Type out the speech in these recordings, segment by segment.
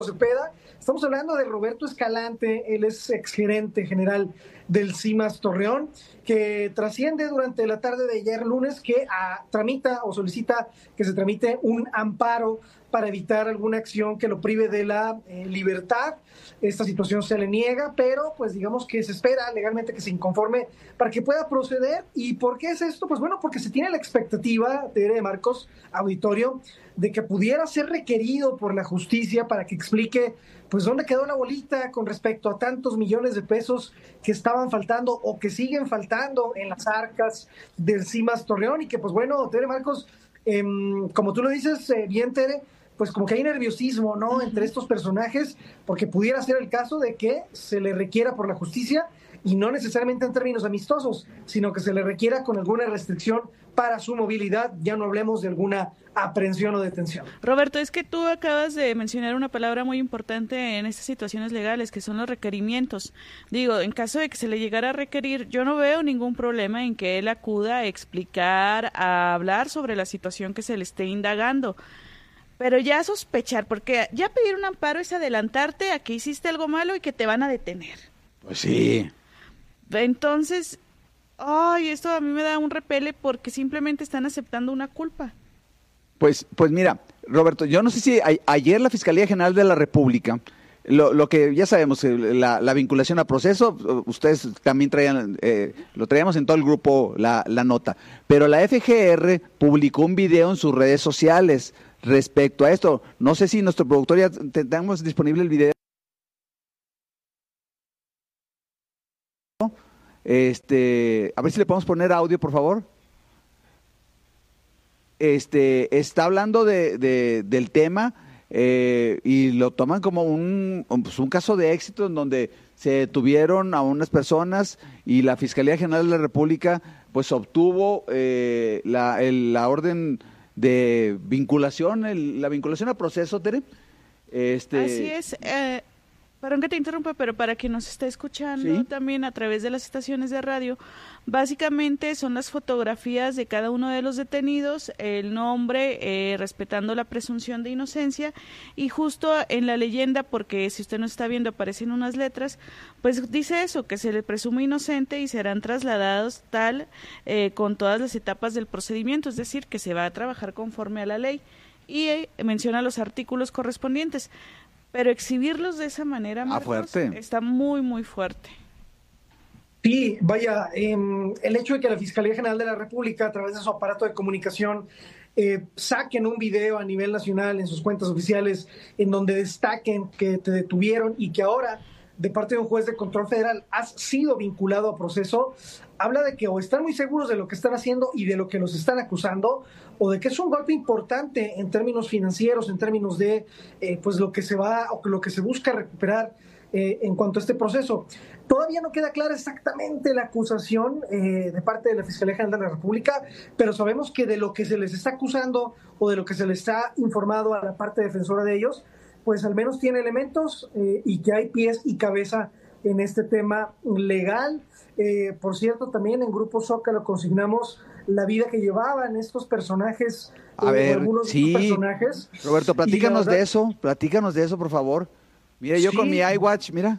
Cepeda. Estamos hablando de Roberto Escalante, él es exgerente general del CIMAS Torreón, que trasciende durante la tarde de ayer lunes que tramita o solicita que se tramite un amparo para evitar alguna acción que lo prive de la libertad. Esta situación se le niega, pero pues digamos que se espera legalmente que se inconforme para que pueda proceder. ¿Y por qué es esto? Pues bueno, porque se tiene la expectativa, de Marcos, auditorio, de que pudiera ser requerido por la justicia para que explique pues dónde quedó la bolita con respecto a tantos millones de pesos que estaban faltando o que siguen faltando en las arcas del CIMAS Torreón, y que pues bueno, Tere Marcos, como tú lo dices bien, Tere, pues como que hay nerviosismo, ¿no?, entre estos personajes, porque pudiera ser el caso de que se le requiera por la justicia, y no necesariamente en términos amistosos, sino que se le requiera con alguna restricción para su movilidad, ya no hablemos de alguna aprehensión o detención. Roberto, es que tú acabas de mencionar una palabra muy importante en estas situaciones legales, que son los requerimientos. Digo, en caso de que se le llegara a requerir, yo no veo ningún problema en que él acuda a explicar, a hablar sobre la situación que se le esté indagando. Pero ya sospechar, porque ya pedir un amparo es adelantarte a que hiciste algo malo y que te van a detener. Pues sí. Entonces, esto a mí me da un repele porque simplemente están aceptando una culpa. Pues mira, Roberto, yo no sé si ayer la Fiscalía General de la República, lo que ya sabemos, la vinculación a proceso, ustedes también traían, lo traíamos en todo el grupo la nota, pero la FGR publicó un video en sus redes sociales respecto a esto. No sé si nuestro productor ya tenemos disponible el video. A ver si le podemos poner audio, por favor. Está hablando del tema y lo toman como un caso de éxito en donde se detuvieron a unas personas y la Fiscalía General de la República pues obtuvo la orden de vinculación, la vinculación a proceso, Tere. Así es. Perdón que te interrumpa, pero para quien nos está escuchando ¿sí? También a través de las estaciones de radio, básicamente son las fotografías de cada uno de los detenidos, el nombre, respetando la presunción de inocencia, y justo en la leyenda, porque si usted no está viendo aparecen unas letras, pues dice eso, que se le presume inocente y serán trasladados con todas las etapas del procedimiento, es decir, que se va a trabajar conforme a la ley, y menciona los artículos correspondientes. Pero exhibirlos de esa manera, Marcos, fuerte. Está muy, muy fuerte. Sí, vaya, el hecho de que la Fiscalía General de la República, a través de su aparato de comunicación, saquen un video a nivel nacional en sus cuentas oficiales en donde destaquen que te detuvieron y que ahora, de parte de un juez de control federal, has sido vinculado a proceso, habla de que o están muy seguros de lo que están haciendo y de lo que los están acusando, o de que es un golpe importante en términos financieros, en términos de pues lo que se va o lo que se busca recuperar en cuanto a este proceso. Todavía no queda clara exactamente la acusación de parte de la Fiscalía General de la República, pero sabemos que de lo que se les está acusando o de lo que se les está informado a la parte defensora de ellos, pues al menos tiene elementos y que hay pies y cabeza en este tema legal. Por cierto, también en Grupo Zócalo consignamos la vida que llevaban estos personajes. A ver, algunos sí, de estos personajes. Roberto, platícanos de eso, por favor. Mira, yo con mi iWatch, mira.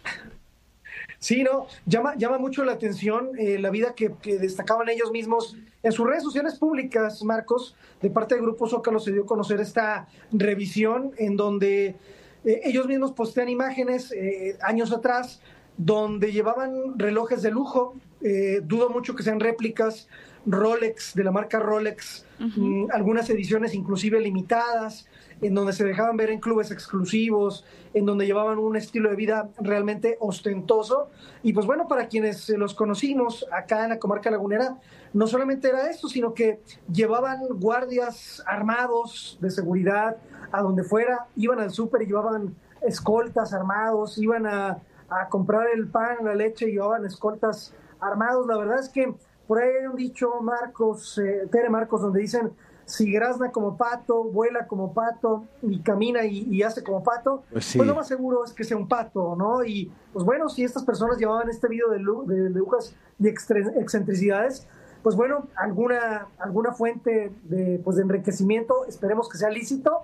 Sí, no, llama mucho la atención la vida que destacaban ellos mismos en sus redes sociales públicas, Marcos. De parte del Grupo Zócalo se dio a conocer esta revisión en donde ellos mismos postean imágenes años atrás donde llevaban relojes de lujo, dudo mucho que sean réplicas, Rolex, de la marca Rolex, algunas ediciones inclusive limitadas, en donde se dejaban ver en clubes exclusivos, en donde llevaban un estilo de vida realmente ostentoso. Y pues bueno, para quienes los conocimos acá en la comarca lagunera, no solamente era esto, sino que llevaban guardias armados de seguridad a donde fuera, iban al súper y llevaban escoltas armados, iban a comprar el pan, la leche, y llevaban escoltas armados. La verdad es que por ahí hay un dicho, Marcos, Tere Marcos, donde dicen: si grazna como pato, vuela como pato y camina y hace como pato, pues, sí, pues lo más seguro es que sea un pato, ¿no? Y pues bueno, si estas personas llevaban este video de lujas y excentricidades, pues bueno, alguna fuente de enriquecimiento, esperemos que sea lícito,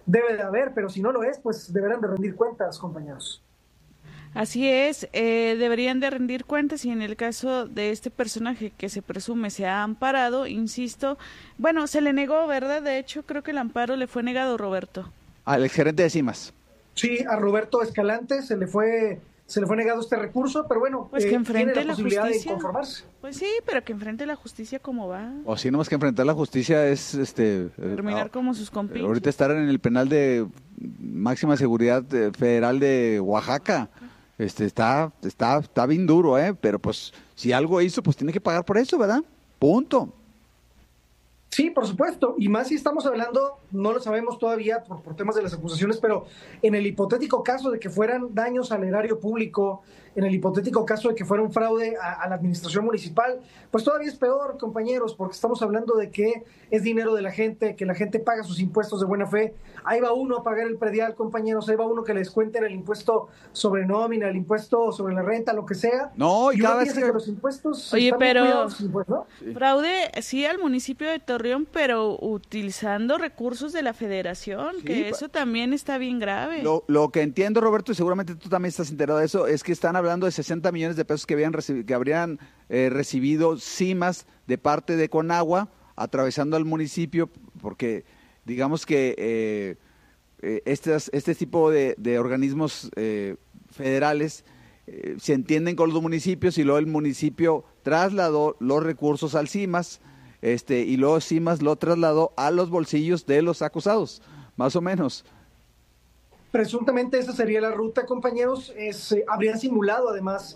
debe de haber, pero si no lo es, pues deberán de rendir cuentas, compañeros. Así es, deberían de rendir cuentas y en el caso de este personaje que se presume se ha amparado, insisto, bueno, se le negó, ¿verdad? De hecho, creo que el amparo le fue negado, Roberto. Al exgerente de CIMAS. Sí, a Roberto Escalante se le fue negado este recurso, pero bueno, pues que enfrente tiene la posibilidad justicia de conformarse. Pues sí, pero que enfrente la justicia como va. O si no más que enfrentar la justicia es terminar como sus compinches. Ahorita estar en el penal de máxima seguridad federal de Oaxaca. Está bien duro, pero pues si algo hizo, pues tiene que pagar por eso, ¿verdad? Punto. Sí, por supuesto, y más si estamos hablando, no lo sabemos todavía por temas de las acusaciones, pero en el hipotético caso de que fueran daños al erario público, en el hipotético caso de que fuera un fraude a la administración municipal, pues todavía es peor, compañeros, porque estamos hablando de que es dinero de la gente, que la gente paga sus impuestos de buena fe. Ahí va uno a pagar el predial, compañeros, ahí va uno que le descuenten el impuesto sobre nómina, el impuesto sobre la renta, lo que sea. No, y cada vez que los impuestos... Oye, pero ¿no? Fraude sí al municipio de Torreón, pero utilizando recursos de la federación, sí, que eso también está bien grave. Lo que entiendo, Roberto, y seguramente tú también estás enterado de eso, es que están hablando de 60 millones de pesos que habrían recibido CIMAS de parte de Conagua, atravesando al municipio, porque digamos que este tipo de organismos federales se entienden con los municipios y luego el municipio trasladó los recursos al CIMAS, y luego CIMAS lo trasladó a los bolsillos de los acusados, más o menos. Presuntamente esa sería la ruta, compañeros. Se habría simulado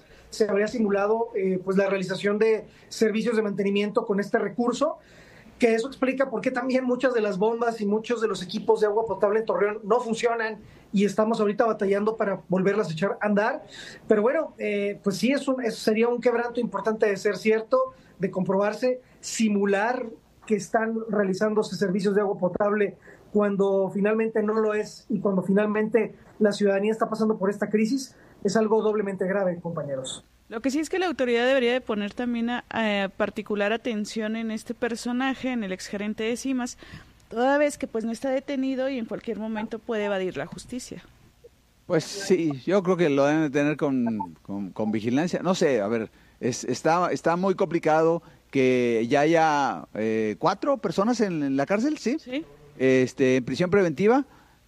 pues la realización de servicios de mantenimiento con este recurso, que eso explica por qué también muchas de las bombas y muchos de los equipos de agua potable en Torreón no funcionan y estamos ahorita batallando para volverlas a echar a andar. Pero bueno, pues sí, eso sería un quebranto importante de ser cierto, de comprobarse, simular que están realizándose servicios de agua potable cuando finalmente no lo es y cuando finalmente la ciudadanía está pasando por esta crisis, es algo doblemente grave, compañeros. Lo que sí es que la autoridad debería de poner también a particular atención en este personaje, en el exgerente de CIMAS, toda vez que pues no está detenido y en cualquier momento puede evadir la justicia. Pues sí, yo creo que lo deben de tener con vigilancia. No sé, a ver, está muy complicado que ya haya 4 personas en la cárcel, ¿sí? Sí. En prisión preventiva,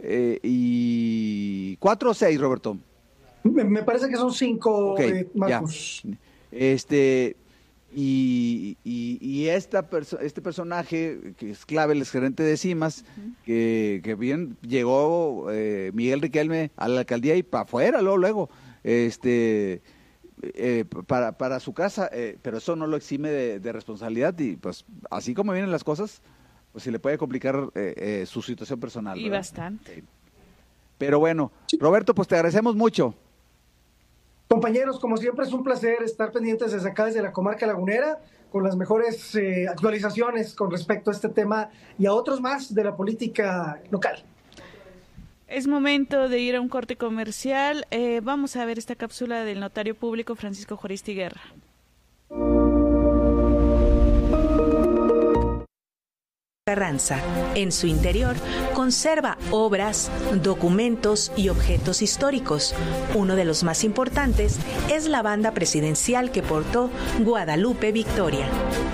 y 4 o 6, Roberto. Me parece que son 5, okay, Marcos. Y este personaje que es clave, el exgerente de CIMAS, que bien llegó Miguel Riquelme a la alcaldía y para afuera, luego para su casa, pero eso no lo exime de responsabilidad y pues así como vienen las cosas, pues se le puede complicar su situación personal. Y ¿verdad? Bastante. Pero bueno, Roberto, pues te agradecemos mucho. Compañeros, como siempre es un placer estar pendientes desde acá, desde la comarca lagunera, con las mejores actualizaciones con respecto a este tema y a otros más de la política local. Es momento de ir a un corte comercial. Vamos a ver esta cápsula del notario público Francisco Juaristi Guerra. Carranza. En su interior conserva obras, documentos y objetos históricos. Uno de los más importantes es la banda presidencial que portó Guadalupe Victoria.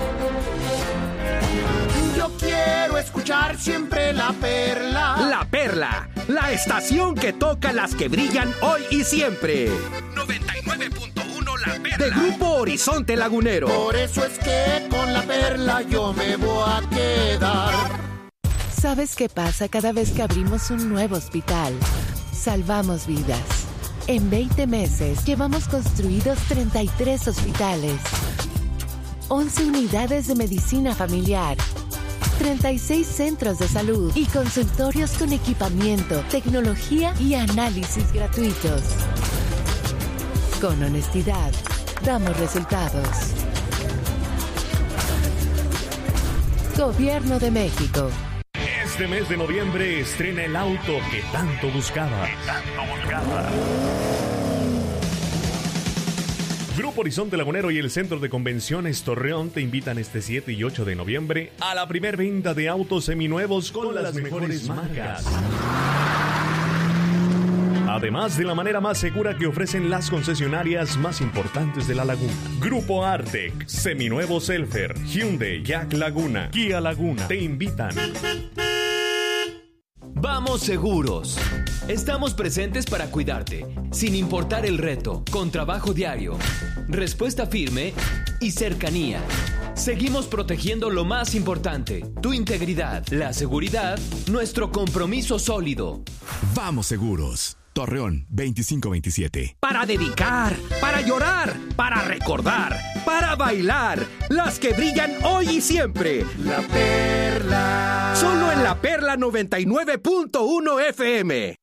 Yo quiero escuchar siempre La Perla. La Perla, la estación que toca las que brillan hoy y siempre. 99.1 La Perla. De Grupo Horizonte Lagunero. Por eso es que con La Perla yo me voy a quedar. ¿Sabes qué pasa cada vez que abrimos un nuevo hospital? Salvamos vidas. En 20 meses llevamos construidos 33 hospitales, 11 unidades de medicina familiar, 36 centros de salud y consultorios con equipamiento, tecnología y análisis gratuitos. Con honestidad, damos resultados. Gobierno de México. Este mes de noviembre estrena el auto que tanto buscabas. Grupo Horizonte Lagunero y el Centro de Convenciones Torreón te invitan este 7 y 8 de noviembre a la primer venta de autos seminuevos con las mejores marcas. Además de la manera más segura que ofrecen las concesionarias más importantes de la laguna. Grupo Artec, Seminuevo Selfer, Hyundai, Jack Laguna, Kia Laguna te invitan. Vamos seguros. Estamos presentes para cuidarte, sin importar el reto, con trabajo diario, respuesta firme y cercanía. Seguimos protegiendo lo más importante, tu integridad, la seguridad, nuestro compromiso sólido. Vamos seguros. Torreón 2527. Para dedicar, para llorar, para recordar, para bailar, las que brillan hoy y siempre. La Perla. Solo en La Perla 99.1 FM.